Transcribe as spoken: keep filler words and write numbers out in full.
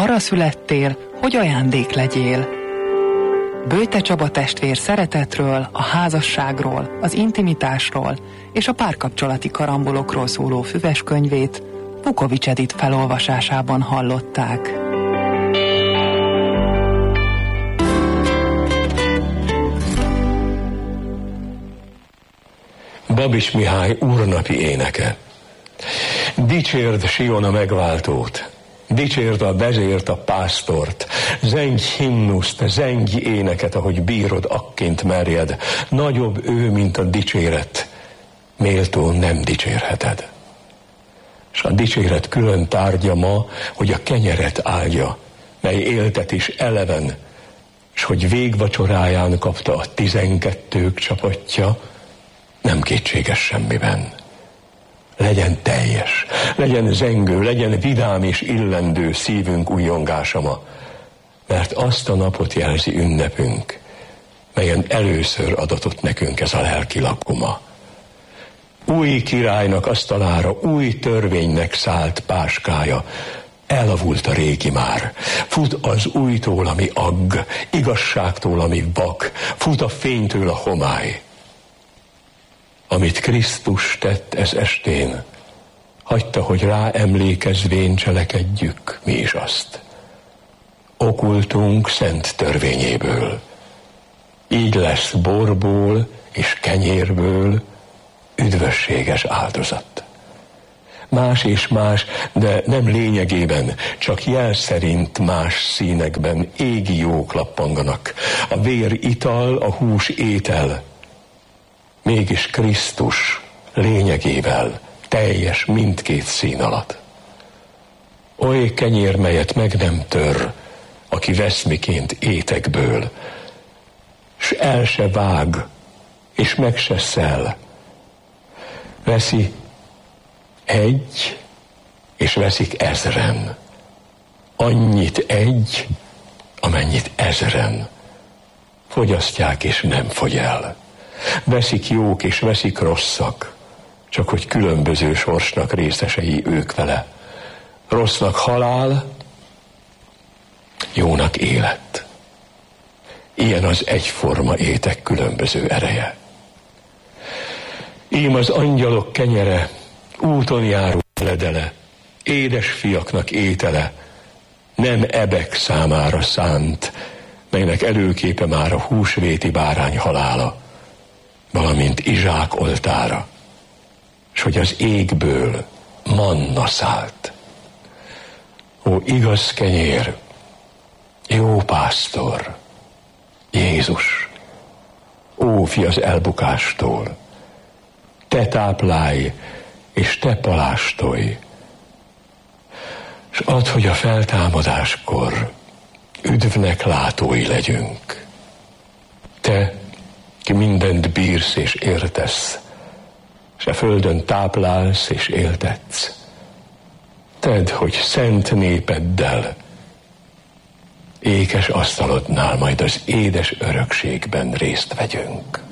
arra születtél, hogy ajándék legyél. Böjte Csaba testvér szeretetről, a házasságról, az intimitásról és a párkapcsolati karambolokról szóló füves könyvét Vukovics Edith felolvasásában hallották. Babis Mihály úrnapi éneke. Dicsérd Sion a megváltót, dicsérd a vezért, a pásztort, zengj himnuszt, zengj éneket, ahogy bírod, akként merjed. Nagyobb ő, mint a dicséret, méltó nem dicsérheted. És a dicséret külön tárgya ma, hogy a kenyeret áldja, mely éltet is eleven, és hogy végvacsoráján kapta a tizenkettők csapatja, nem kétséges semmiben. Legyen teljes, legyen zengő, legyen vidám és illendő szívünk újjongása ma, mert azt a napot jelzi ünnepünk, melyen először adatott nekünk ez a lelki lakoma. Új királynak asztalára új törvénynek szállt páskája, elavult a régi már, fut az újtól, ami agg, igazságtól, ami vak, fut a fénytől a homály. Amit Krisztus tett ez estén, hagyta, hogy rá emlékezvén cselekedjük mi is azt. Okultunk szent törvényéből. Így lesz borból és kenyérből üdvösséges áldozat. Más és más, de nem lényegében, csak jel szerint más színekben égi jók lappanganak. A vér ital, a hús étel. Mégis Krisztus lényegével teljes mindkét szín alatt. Oly kenyér, melyet meg nem tör, aki vesz miként étekből, s el se vág, és meg se szel. Veszi egy, és veszik ezren. Annyit egy, amennyit ezren. Fogyasztják, és nem fogy el. Veszik jók és veszik rosszak, csak hogy különböző sorsnak részesei ők vele. Rossznak halál, jónak élet. Ilyen az egyforma étek különböző ereje. Ím az angyalok kenyere, úton járó ledele, édes fiaknak étele, nem ebek számára szánt, melynek előképe már a húsvéti bárány halála, valamint Izsák oltára, s hogy az égből manna szállt. Ó, igaz kenyér, jó pásztor, Jézus, óvj az elbukástól, te táplálj, és te palástolj, s add, hogy a feltámadáskor üdvnek látói legyünk. Te, ki mindent bírsz és értesz, s a földön táplálsz és éltetsz. Tedd, hogy szent népeddel ékes asztalodnál majd az édes örökségben részt vegyünk.